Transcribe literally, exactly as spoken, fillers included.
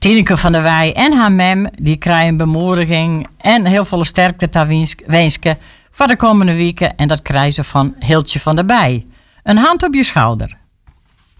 Tineke van der Wij en haar mem die krijgen bemoediging en heel veel sterkte te wensen voor de komende weken. En dat krijgen ze van Hiltje van der Bij. Een hand op je schouder.